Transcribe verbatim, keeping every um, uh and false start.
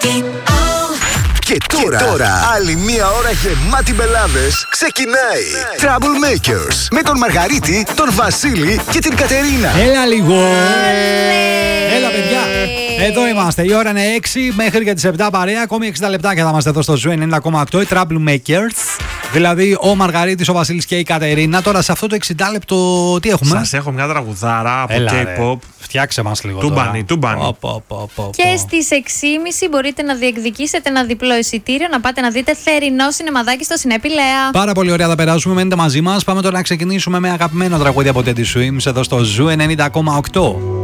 Και τώρα, και τώρα, άλλη μία ώρα γεμάτη μπελάδες ξεκινάει. Troublemakers με τον Μαργαρίτη, τον Βασίλη και την Κατερίνα. Έλα λίγο. Έλα παιδιά. Εδώ είμαστε. Η ώρα είναι έξι μέχρι και τις επτά παρέα. Ακόμη εξήντα λεπτάκια θα είμαστε εδώ στο Ζου ενενήντα κόμμα οκτώ. Οι Troublemakers. Δηλαδή ο Μαργαρίτης, ο Βασίλης και η Κατερίνα. Τώρα σε αυτό το εξήντα λεπτό τι έχουμε? Σας έχω μια τραγουδάρα από K-pop. Φτιάξε μας λίγο. Τούμπανι, τούμπανι. Και στις έξι και μισή μπορείτε να διεκδικήσετε ένα διπλό εισιτήριο να πάτε να δείτε θερινό σινεμαδάκι στο Συνέπη Λέα. Πάρα πολύ ωραία θα περάσουμε. Μένετε μαζί μας. Πάμε τώρα να ξεκινήσουμε με αγαπημένο τραγούδι από Teddy Swims εδώ στο Ζου ενενήντα κόμμα οκτώ.